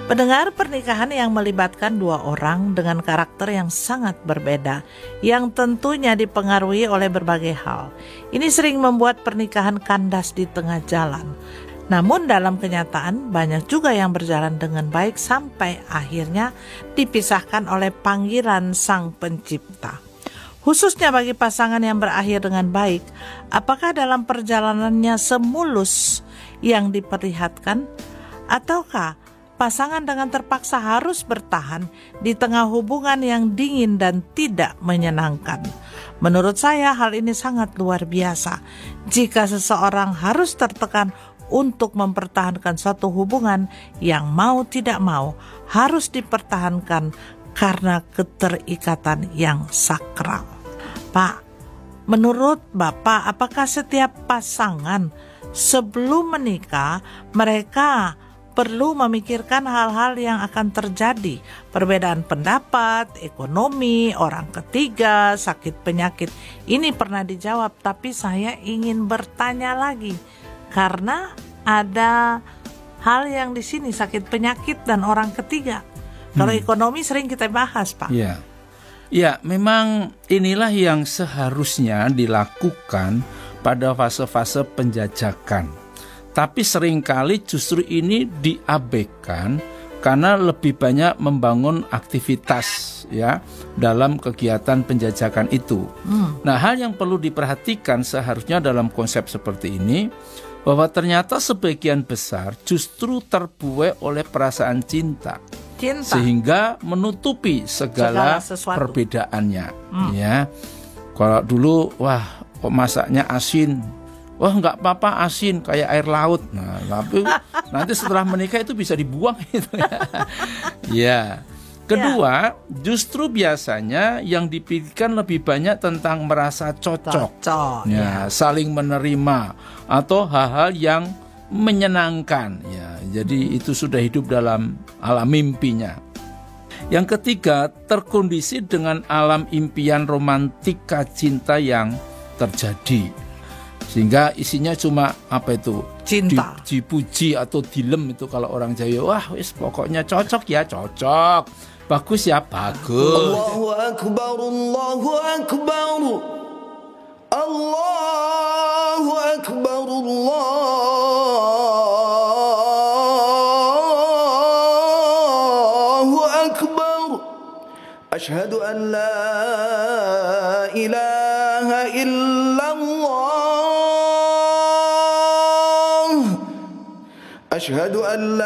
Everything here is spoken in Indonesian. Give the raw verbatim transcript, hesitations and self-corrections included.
Pendengar, pernikahan yang melibatkan dua orang dengan karakter yang sangat berbeda, yang tentunya dipengaruhi oleh berbagai hal. Ini sering membuat pernikahan kandas di tengah jalan. Namun dalam kenyataan banyak juga yang berjalan dengan baik sampai akhirnya dipisahkan oleh panggilan Sang Pencipta. Khususnya bagi pasangan yang berakhir dengan baik, apakah dalam perjalanannya semulus yang diperlihatkan? Ataukah pasangan dengan terpaksa harus bertahan di tengah hubungan yang dingin dan tidak menyenangkan? Menurut saya hal ini sangat luar biasa. Jika seseorang harus tertekan untuk mempertahankan suatu hubungan yang mau tidak mau harus dipertahankan karena keterikatan yang sakral. Pak, menurut Bapak, apakah setiap pasangan sebelum menikah mereka perlu memikirkan hal-hal yang akan terjadi? Perbedaan pendapat, ekonomi, orang ketiga, sakit penyakit. Ini pernah dijawab, tapi saya ingin bertanya lagi. Karena ada hal yang di sini, sakit penyakit dan orang ketiga. Kalau hmm. ekonomi sering kita bahas, Pak. Iya. Ya, memang inilah yang seharusnya dilakukan pada fase-fase penjajakan. Tapi seringkali justru ini diabaikan karena lebih banyak membangun aktivitas ya dalam kegiatan penjajakan itu. Hmm. Nah, hal yang perlu diperhatikan seharusnya dalam konsep seperti ini, bahwa ternyata sebagian besar justru terbuai oleh perasaan cinta. Cinta. Sehingga menutupi segala, segala perbedaannya. Hmm. Ya, kalau dulu wah kok masaknya asin, wah nggak apa-apa asin kayak air laut. Nah, tapi nanti setelah menikah itu bisa dibuang itu ya. Ya. Kedua, justru biasanya yang dipikirkan lebih banyak tentang merasa cocok, cocok ya, ya, saling menerima atau hal-hal yang menyenangkan ya. Jadi itu sudah hidup dalam alam mimpinya. Yang ketiga, terkondisi dengan alam impian romantika cinta yang terjadi. Sehingga isinya cuma apa itu? Cinta. Di, dipuji atau dilem itu kalau orang Jawa. Wah, wis pokoknya cocok ya, cocok. Bagus ya, bagus. Allahu Akbar, Allahu Akbar. Allahu Akbar, Allahu Akbar. Asyhadu an la ilaha illallah. Asyhadu an la